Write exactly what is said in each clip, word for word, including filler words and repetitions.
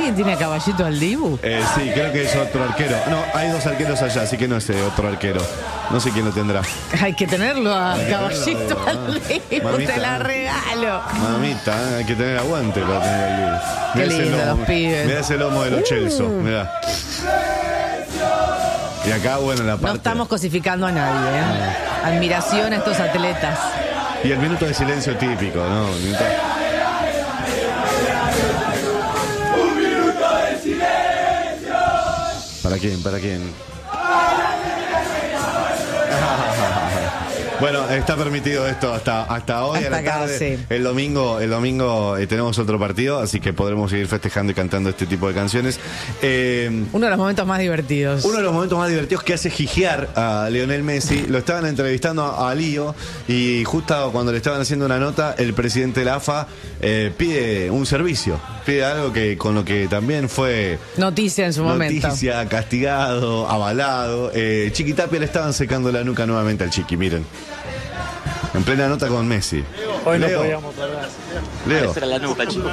¿Alguien tiene a Caballito al Dibu? Eh, sí, creo que es otro arquero. No, hay dos arqueros allá, así que no es eh, otro arquero. No sé quién lo tendrá. Hay que tenerlo a Hay que Caballito tenerlo, al Dibu, mamita. te la regalo. Mamita, hay que tener aguante para tener el Dibu. Qué Mirá ese lindo, lomo, los pibes. mirá ese lomo de los Uh. Chelsea, mirá. Y acá, bueno, la parte... No estamos cosificando a nadie, ¿eh? Admiración a estos atletas. Y el minuto de silencio típico, ¿no? El minuto... Un minuto de silencio. ¿Para quién? ¿Para quién? Bueno, está permitido esto hasta, hasta hoy Hasta a la acá, tarde. sí. El domingo, el domingo eh, tenemos otro partido, así que podremos seguir festejando y cantando este tipo de canciones. Eh, Uno de los momentos más divertidos. Uno de los momentos más divertidos que hace jijear a Lionel Messi, lo estaban entrevistando a, a Lío y justo cuando le estaban haciendo una nota, el presidente de la A F A eh, pide un servicio, pide algo que con lo que también fue Noticia en su momento. noticia, castigado, avalado. Eh, Chiqui Tapia le estaban secando la nuca nuevamente al Chiqui, miren. En plena nota con Messi. Hoy no Leo, podíamos hablar. Leo, Esa era la nuca, chico.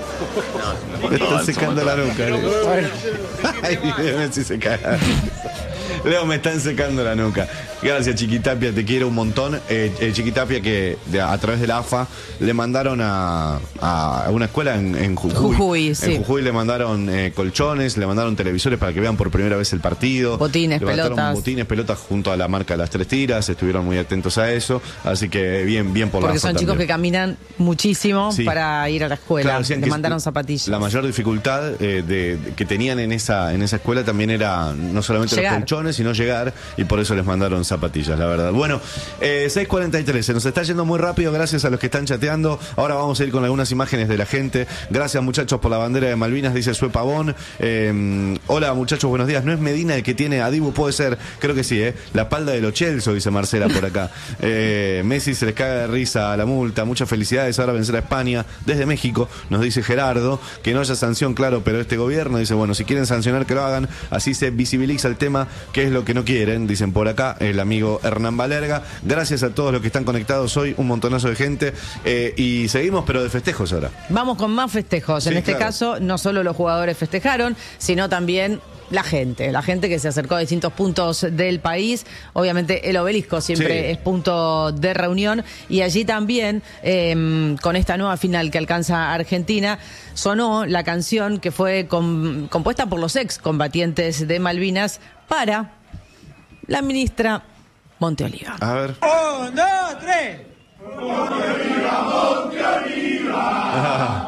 le están secando la nuca. Leo. Ay, Messi se cae. Leo, me están secando la nuca. Gracias, Chiquitapia, te quiero un montón. Eh, eh, Chiquitapia que de, a través de la A F A le mandaron a, a una escuela en, en Jujuy. Jujuy, sí. En Jujuy le mandaron eh, colchones, le mandaron televisores para que vean por primera vez el partido. Botines, le mandaron pelotas. Botines, pelotas junto a la marca Las Tres Tiras. Estuvieron muy atentos a eso. Así que bien, bien por la Porque A F A son chicos que también. caminan muchísimo Sí. para ir a la escuela. Claro, decían Le que mandaron es- zapatillas. La mayor dificultad eh, de, de- que tenían en esa en esa escuela también era no solamente Llegar. los colchones, sino llegar, y por eso les mandaron zapatillas, la verdad. Bueno, eh, seis cuarenta y tres, se nos está yendo muy rápido, gracias a los que están chateando. Ahora vamos a ir con algunas imágenes de la gente. Gracias, muchachos, por la bandera de Malvinas, dice Sue Pavón. Eh, hola, muchachos, buenos días. ¿No es Medina el que tiene a Dibu? Puede ser, creo que sí, ¿eh? La espalda de los Chelsea, dice Marcela por acá. Eh, Messi se les caga de risa a la multa. Muchas felicidades, ahora vencer a España desde México, nos dice Gerardo. Que no haya sanción, claro, pero este gobierno dice, bueno, si quieren sancionar, que lo hagan. Así se visibiliza el tema, que es lo que no quieren, dicen por acá el amigo Hernán Valerga. Gracias a todos los que están conectados hoy, un montonazo de gente. Eh, y seguimos, pero de festejos ahora. Vamos con más festejos. Sí, en este claro. caso, no solo los jugadores festejaron, sino también la gente. La gente que se acercó a distintos puntos del país. Obviamente el Obelisco siempre Sí. es punto de reunión. Y allí también, eh, con esta nueva final que alcanza Argentina, sonó la canción que fue com- compuesta por los ex combatientes de Malvinas para la ministra Monteoliva. A ver. Un, dos, tres. Ah,